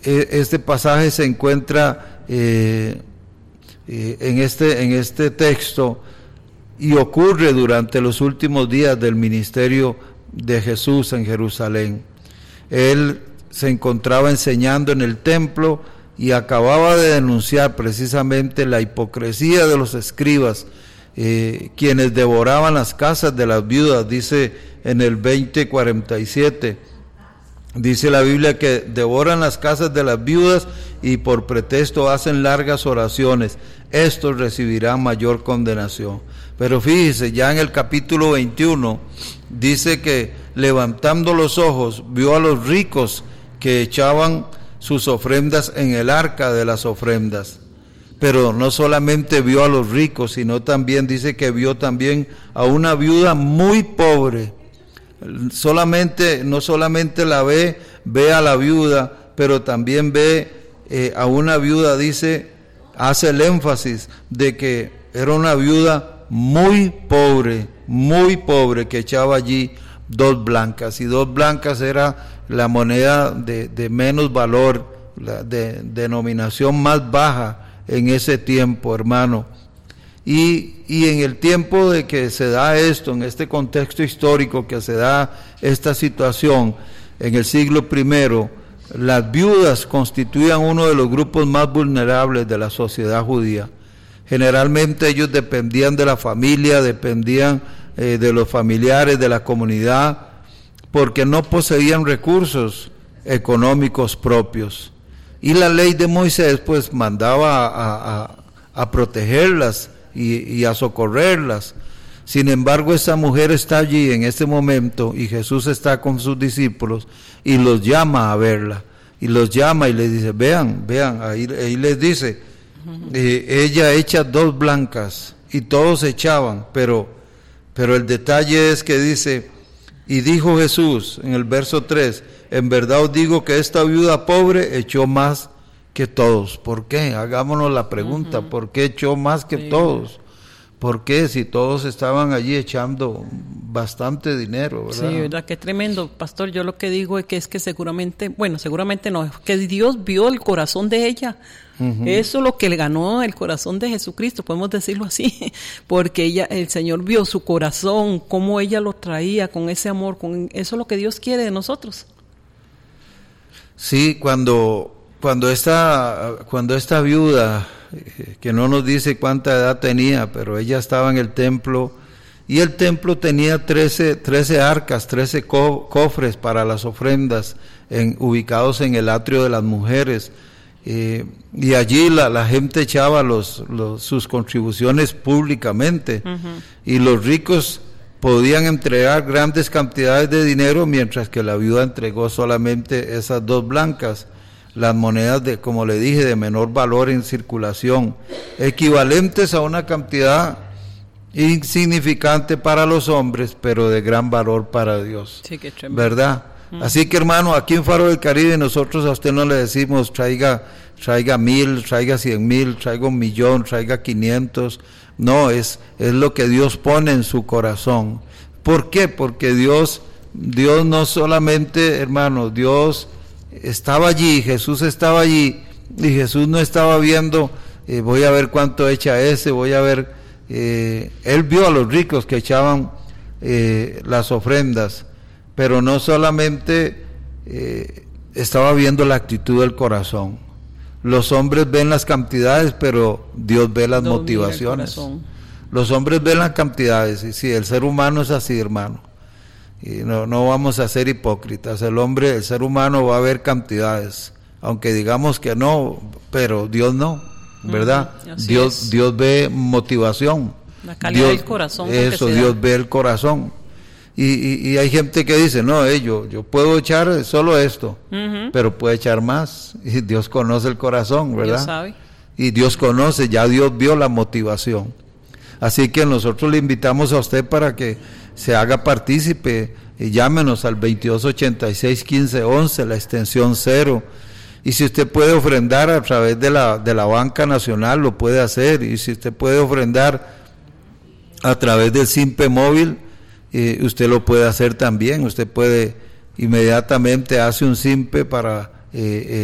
este pasaje se encuentra en este texto y ocurre durante los últimos días del ministerio de Jesús en Jerusalén. Él se encontraba enseñando en el templo y acababa de denunciar precisamente la hipocresía de los escribas, quienes devoraban las casas de las viudas. Dice en el 20:47, dice la Biblia que devoran las casas de las viudas y por pretexto hacen largas oraciones. Estos recibirán mayor condenación. Pero fíjese, ya en el capítulo 21 dice que levantando los ojos vio a los ricos que echaban sus ofrendas en el arca de las ofrendas. Pero no solamente vio a los ricos, sino también dice que vio también a una viuda muy pobre. No solamente la ve a la viuda, pero también ve a una viuda, hace el énfasis de que era una viuda muy pobre, que echaba allí 2 blancas, y 2 blancas era la moneda de menos valor, la denominación más baja en ese tiempo, hermano. Y en el tiempo de que se da esto, en este contexto histórico que se da esta situación, en el siglo I, las viudas constituían uno de los grupos más vulnerables de la sociedad judía. Generalmente ellos dependían de la familia, dependían de los familiares, de la comunidad, porque no poseían recursos económicos propios. Y la ley de Moisés pues mandaba a protegerlas y a socorrerlas. Sin embargo, esa mujer está allí en este momento y Jesús está con sus discípulos y los llama a verla. Y los llama y les dice, vean, ahí les dice, ella echa 2 blancas, y todos echaban, pero el detalle es que dice, y dijo Jesús en el verso 3, en verdad os digo que esta viuda pobre echó más que todos. ¿Por qué? Hagámonos la pregunta, ¿por qué echó más que todos? ¿Por qué? Si todos estaban allí echando bastante dinero, ¿verdad? Sí, verdad, qué tremendo, pastor. Yo lo que digo es que seguramente no, es que Dios vio el corazón de ella. Eso es lo que le ganó el corazón de Jesucristo, podemos decirlo así, porque el Señor vio su corazón, cómo ella lo traía con ese amor, eso es lo que Dios quiere de nosotros. Sí, cuando esta viuda, que no nos dice cuánta edad tenía, pero ella estaba en el templo, y el templo tenía 13 arcas, 13 cofres para las ofrendas, ubicados en el atrio de las mujeres, y allí la gente echaba sus contribuciones públicamente, y los ricos podían entregar grandes cantidades de dinero, mientras que la viuda entregó solamente esas 2 blancas, las monedas como le dije, de menor valor en circulación, equivalentes a una cantidad insignificante para los hombres, pero de gran valor para Dios. Sí, qué tremendo. ¿Verdad? Así que, hermano, aquí en Faro del Caribe nosotros a usted no le decimos traiga 1,000, traiga 100,000, traiga 1,000,000, traiga 500. No, es lo que Dios pone en su corazón. ¿Por qué? Porque Dios no solamente, hermano, Dios estaba allí, Jesús estaba allí, y Jesús no estaba viendo, voy a ver cuánto echa ese, voy a ver, Él vio a los ricos que echaban las ofrendas, pero no solamente estaba viendo la actitud del corazón. Los hombres ven las cantidades, pero Dios ve las motivaciones. Los hombres ven las cantidades, y sí, el ser humano es así, hermano. Y no vamos a ser hipócritas. El ser humano va a ver cantidades, aunque digamos que no, pero Dios no, ¿verdad? Dios ve motivación. La calidad del corazón. Eso, Dios ve el corazón. Y hay gente que dice, no, yo puedo echar solo esto, pero puede echar más. Y Dios conoce el corazón, ¿verdad? Dios sabe. Y Dios conoce, ya Dios vio la motivación. Así que nosotros le invitamos a usted para que se haga partícipe, y llámenos al 2286-1511, la extensión 0. Y si usted puede ofrendar a través de la banca nacional, lo puede hacer. Y si usted puede ofrendar a través del Simpe móvil, usted lo puede hacer también. Usted puede inmediatamente hace un Simpe para